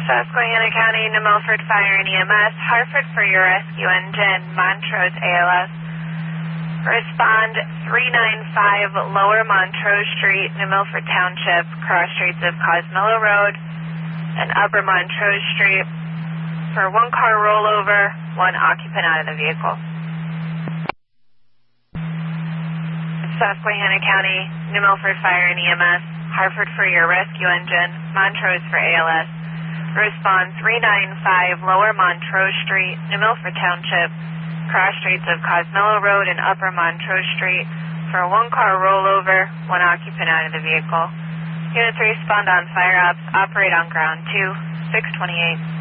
Susquehanna County, New Milford Fire and EMS, Hartford for your rescue engine, Montrose ALS. Respond 395 Lower Montrose Street, New Milford Township, cross streets of Cosmillo Road and Upper Montrose Street for one car rollover, one occupant out of the vehicle. Susquehanna County, New Milford Fire and EMS, Hartford for your rescue engine, Montrose for ALS. Respond 395 Lower Montrose Street, New Milford Township, cross streets of Cosmillo Road and Upper Montrose Street for a one car rollover, one occupant out of the vehicle. Units respond on fire ops, operate on ground 2, 628.